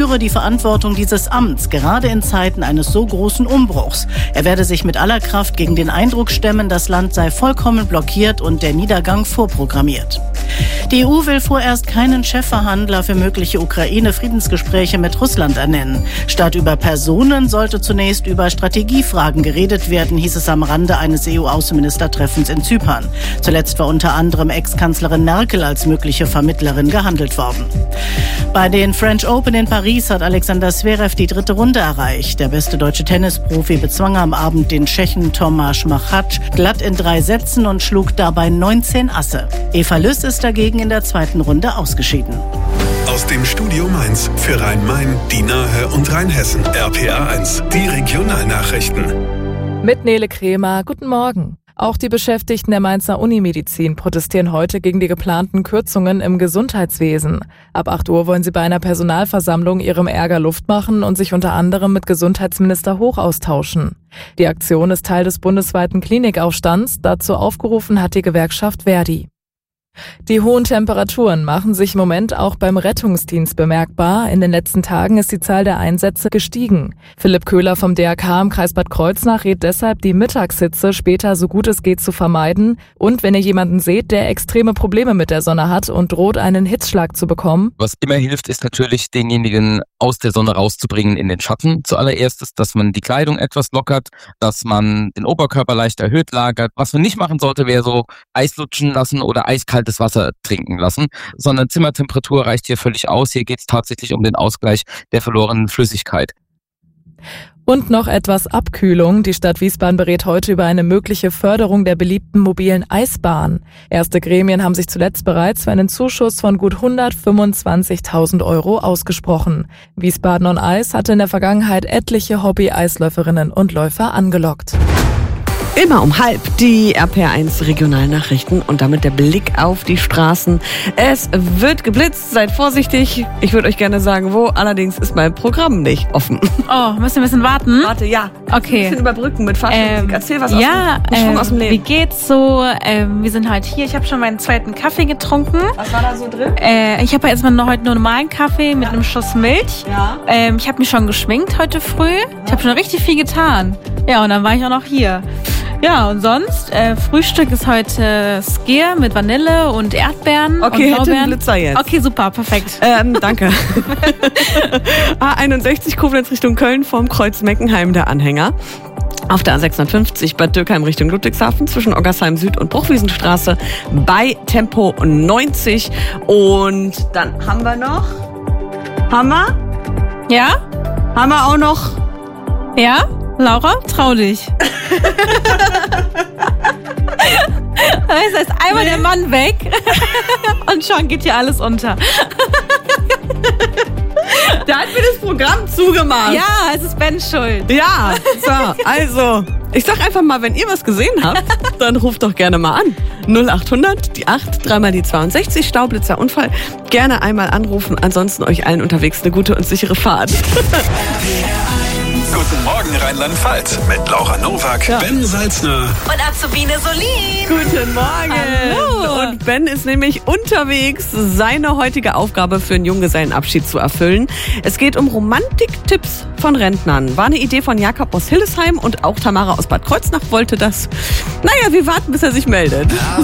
spüre die Verantwortung dieses Amts, gerade in Zeiten eines so großen Umbruchs. Er werde sich mit aller Kraft gegen den Eindruck stemmen, das Land sei vollkommen blockiert und der Niedergang vorprogrammiert. Die EU will vorerst keinen Chefverhandler für mögliche Ukraine-Friedensgespräche mit Russland ernennen. Statt über Personen sollte zunächst über Strategiefragen geredet werden, hieß es am Rande eines EU-Außenministertreffens in Zypern. Zuletzt war unter anderem Ex-Kanzlerin Merkel als mögliche Vermittlerin gehandelt worden. Bei den French Open in Paris hat Alexander Zverev die 3. Runde erreicht. Der beste deutsche Tennisprofi bezwang am Abend den Tschechen Tomáš Machač glatt in 3 Sätzen und schlug dabei 19 Asse. Eva Lüss ist dagegen in der 2. Runde ausgeschieden. Aus dem Studio Mainz für Rhein-Main, die Nahe und Rheinhessen. RPA1, die Regionalnachrichten. Mit Nele Kremer, guten Morgen. Auch die Beschäftigten der Mainzer Unimedizin protestieren heute gegen die geplanten Kürzungen im Gesundheitswesen. Ab 8 Uhr wollen sie bei einer Personalversammlung ihrem Ärger Luft machen und sich unter anderem mit Gesundheitsminister Hoch austauschen. Die Aktion ist Teil des bundesweiten Klinikaufstands. Dazu aufgerufen hat die Gewerkschaft Verdi. Die hohen Temperaturen machen sich im Moment auch beim Rettungsdienst bemerkbar. In den letzten Tagen ist die Zahl der Einsätze gestiegen. Philipp Köhler vom DRK im Kreis Bad Kreuznach rät deshalb, die Mittagshitze später so gut es geht zu vermeiden. Und wenn ihr jemanden seht, der extreme Probleme mit der Sonne hat und droht, einen Hitzschlag zu bekommen. Was immer hilft, ist natürlich, denjenigen aus der Sonne rauszubringen in den Schatten. Zuallererst ist, dass man die Kleidung etwas lockert, dass man den Oberkörper leicht erhöht lagert. Was man nicht machen sollte, wäre so Eis lutschen lassen oder eiskaltes Wasser trinken lassen, sondern Zimmertemperatur reicht hier völlig aus. Hier geht es tatsächlich um den Ausgleich der verlorenen Flüssigkeit. Und noch etwas Abkühlung. Die Stadt Wiesbaden berät heute über eine mögliche Förderung der beliebten mobilen Eisbahn. Erste Gremien haben sich zuletzt bereits für einen Zuschuss von gut 125.000 € ausgesprochen. Wiesbaden on Eis hatte in der Vergangenheit etliche Hobby-Eisläuferinnen und Läufer angelockt. Immer um 12:30 die RPA1 Regionalnachrichten und damit der Blick auf die Straßen. Es wird geblitzt, seid vorsichtig. Ich würde euch gerne sagen, wo. Allerdings ist mein Programm nicht offen. Oh, müssen wir ein bisschen warten? Warte, ja. Okay. Ein bisschen überbrücken mit Fahrstuhlmusik. Erzähl was aus dem Leben. Wie geht's so? Wir sind heute hier. Ich habe schon meinen 2. Kaffee getrunken. Was war da so drin? Ich habe jetzt mal heute nur normalen Kaffee mit einem Schuss Milch. Ja. Ich habe mich schon geschminkt heute früh. Ich habe schon richtig viel getan. Ja, und dann war ich auch noch hier. Ja, und sonst, Frühstück ist heute Skier mit Vanille und Erdbeeren. Okay, und hätte einen Blitzer jetzt. Okay, super, perfekt. Danke. A61 Koblenz Richtung Köln vom Kreuz Meckenheim der Anhänger. Auf der A56 Bad Dürkheim Richtung Ludwigshafen zwischen Oggersheim Süd und Bruchwiesenstraße bei Tempo 90. Und dann haben wir noch... Ja? Haben wir auch noch... Ja? Laura, trau dich. Das heißt, einmal der Mann weg und schon geht hier alles unter. Da hat mir das Programm zugemacht. Ja, es ist Bens Schuld. Ja, so, also, ich sag einfach mal, wenn ihr was gesehen habt, dann ruft doch gerne mal an. 0800, die 8, 3 die 62, Staublitzer Unfall. Gerne einmal anrufen, ansonsten euch allen unterwegs eine gute und sichere Fahrt. Guten Morgen Rheinland-Pfalz mit Laura Nowak, Ben Salzner Und Azubine Solin. Guten Morgen. Hallo. Und Ben ist nämlich unterwegs, seine heutige Aufgabe für einen Junggesellenabschied zu erfüllen. Es geht um Romantiktipps von Rentnern. War eine Idee von Jakob aus Hildesheim und auch Tamara aus Bad Kreuznach wollte das. Naja, wir warten, bis er sich meldet.